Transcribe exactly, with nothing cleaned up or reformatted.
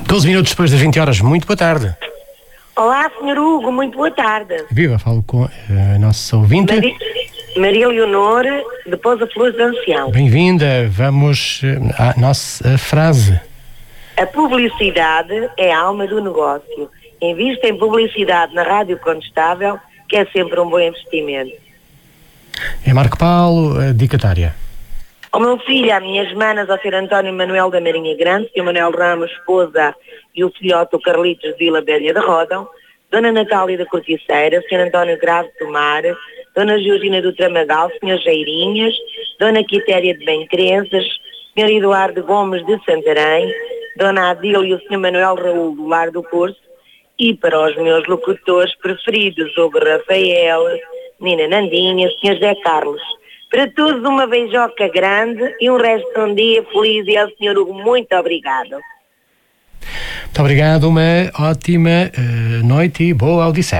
doze minutos depois das vinte horas, muito boa tarde. Olá, senhor Hugo, muito boa tarde. Viva, falo com a nossa ouvinte. Maria, Maria Leonor, de Pousa Flores de Ancião. Bem-vinda, vamos à nossa frase. A publicidade é a alma do negócio. Invista em publicidade na Rádio Condestável, que é sempre um bom investimento. É Marco Paulo, a dicatária. Ao meu filho, às minhas manas, ao senhor António Manuel da Marinha Grande, senhor Manuel Ramos, esposa, e o filhote, o Carlitos de Vila Velha de Rodão, dona Natália da Corticeira, senhor António Grave do Mar, dona Georgina do Tramagal, senhor Jairinhas, dona Quitéria de Bem-Crenças, senhor Eduardo Gomes de Santarém, dona Adília e o senhor Manuel Raul do Lar do Curso, e para os meus locutores preferidos, o Rafael, Nina Nandinha, senhor Zé Carlos. Para todos uma beijoca grande e um resto de um dia feliz e ao senhor Hugo, muito obrigado. Muito obrigado, uma ótima uh, noite e boa audição.